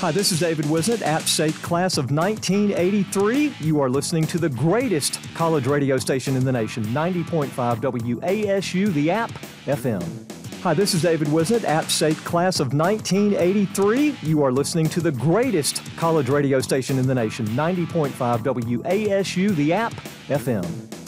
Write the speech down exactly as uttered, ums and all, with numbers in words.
Hi, this is David Wisnett, App State class of nineteen eighty-three. You are listening to the greatest college radio station in the nation, ninety point five W A S U, the App F M. Hi, this is David Wisnett, App State class of nineteen eighty-three. You are listening to the greatest college radio station in the nation, ninety point five W A S U, the App F M.